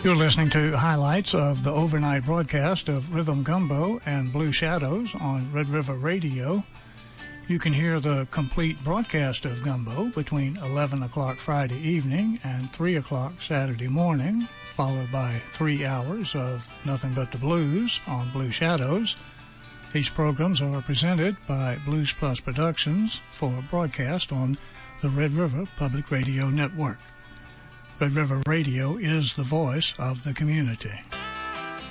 You're listening to highlights of the overnight broadcast of Rhythm Gumbo and Blue Shadows on Red River Radio. You can hear the complete broadcast of Gumbo between 11 o'clock Friday evening and 3 o'clock Saturday morning, followed by 3 hours of Nothing But the Blues on Blue Shadows. These programs are presented by Blues Plus Productions for broadcast on the Red River Public Radio Network. Red River Radio is the voice of the community.